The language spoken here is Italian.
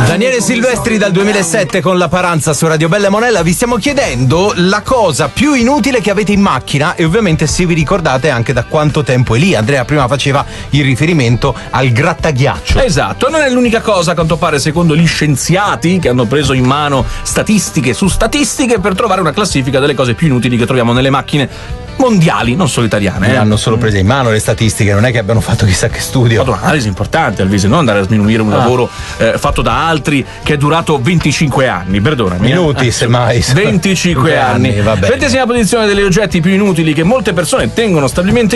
Daniele Silvestri dal 2007 con La Paranza su Radio Bella Monella. Vi stiamo chiedendo la cosa più inutile che avete in macchina e ovviamente se vi ricordate anche da quanto tempo è lì. Andrea prima faceva il riferimento al grattaghiaccio. Esatto, non è l'unica cosa a quanto pare secondo gli scienziati che hanno preso in mano statistiche su statistiche per trovare una classifica delle cose più inutili che troviamo nelle macchine mondiali, non solo italiane. Le hanno solo prese in mano le statistiche, non è che abbiano fatto chissà che studio. Ho fatto un'analisi importante, Alvise, non andare a sminuire un lavoro fatto da altri che è durato 25 anni, perdonami. Minuti, semmai. 25 anni. Va bene. 20ª posizione degli oggetti più inutili che molte persone tengono stabilmente